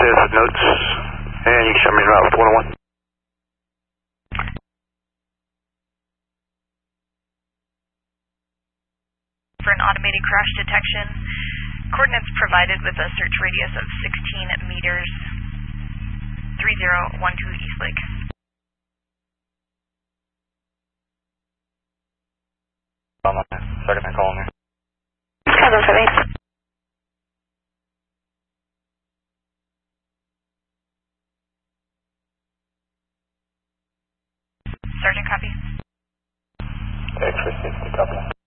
with notes, and you can show me route with 101. For an automated crash detection, coordinates provided with a search radius of 16 meters, 3012 East Lake. Second and calling there. 778. Sergeant, copy. X-ray 60, copy.